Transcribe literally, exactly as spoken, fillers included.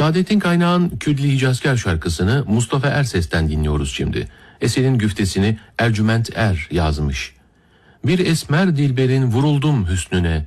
Saadettin Kaynağ'ın Külli Hicazkar şarkısını Mustafa Erses'ten dinliyoruz şimdi. Eserin güftesini Ercüment Er yazmış. Bir esmer dilberin vuruldum hüsnüne,